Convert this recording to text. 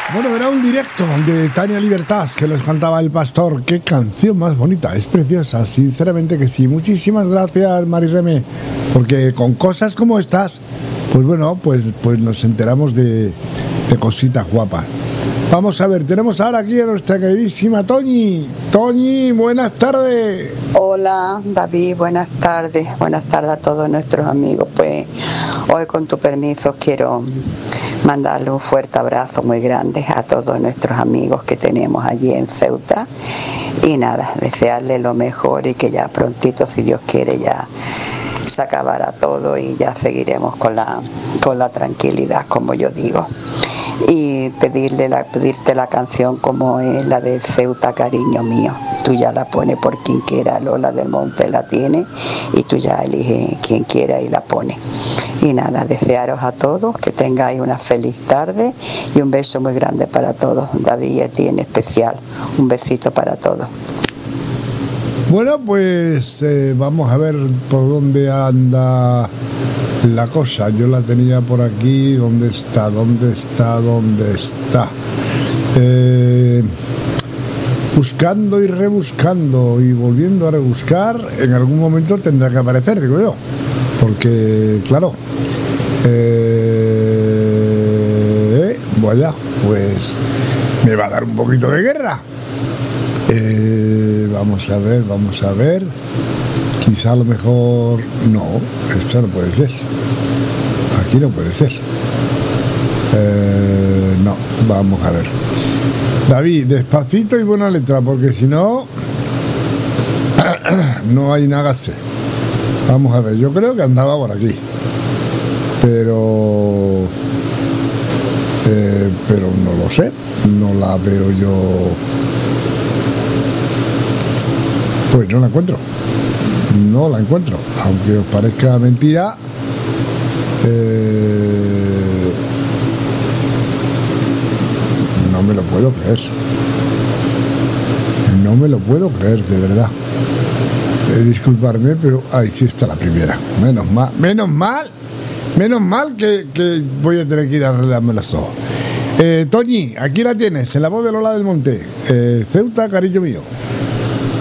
Bueno, era un directo de Tania Libertad que les cantaba el pastor. Qué canción más bonita, es preciosa, sinceramente que sí. Muchísimas gracias, Marireme, porque con cosas como estas, pues bueno, pues nos enteramos de cositas guapas. Vamos a ver, tenemos ahora aquí a nuestra queridísima Toñi. Toñi, buenas tardes. Hola, David, buenas tardes. Buenas tardes a todos nuestros amigos. Pues hoy, con tu permiso, quiero mandarle un fuerte abrazo muy grande a todos nuestros amigos que tenemos allí en Ceuta. Y nada, desearle lo mejor y que ya prontito, si Dios quiere, ya se acabará todo y ya seguiremos con la tranquilidad, como yo digo. Y pedirte la canción como es la de Ceuta, cariño mío. Tú ya la pones por quien quiera, Lola del Monte la tiene y tú ya eliges quien quiera y la pones. Y nada, desearos a todos que tengáis una feliz tarde y un beso muy grande para todos. David, y a ti en especial, un besito para todos. Bueno, pues vamos a ver por dónde anda la cosa. Yo la tenía por aquí. ¿Dónde está? Buscando y rebuscando y volviendo a rebuscar, en algún momento tendrá que aparecer, digo yo, porque claro, vaya, pues me va a dar un poquito de guerra. Vamos a ver, quizá a lo mejor no, esto no puede ser, aquí no puede ser, no, vamos a ver. David, despacito y buena letra, porque si no, no hay nada que hacer. Vamos a ver, yo creo que andaba por aquí, pero no lo sé, no la veo yo, pues no la encuentro, aunque os parezca mentira. No me lo puedo creer, de verdad. Disculparme, pero ahí sí está la primera. Menos mal que voy a tener que ir a arreglarme los ojos. Toñi, aquí la tienes, en la voz de Lola del Monte. Ceuta, cariño mío.